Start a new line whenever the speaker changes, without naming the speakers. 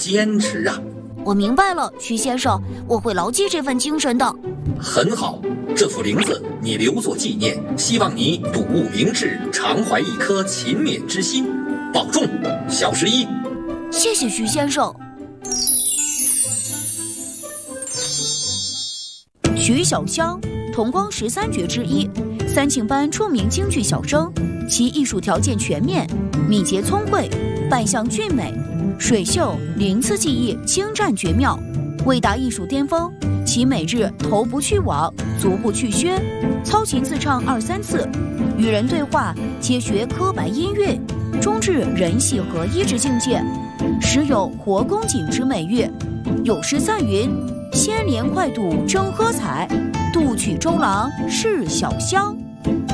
坚持啊。
我明白了，徐先生，我会牢记这份精神的。
很好，这副铃子你留作纪念，希望你睹物明志，常怀一颗勤勉之心。保重，小11。
谢谢徐先生。徐小香，同光13绝之一，三庆班著名京剧小生，其艺术条件全面，敏捷聪慧，扮相俊美，水袖鳞次技艺精湛绝妙，为达艺术巅峰，其每日头不去网，足不去靴，操琴自唱2-3次，与人对话皆学刻白音乐，终至人戏合一之境界，时有活公瑾之美誉。有诗赞云：先连快渡争喝彩，渡取周郎是小香。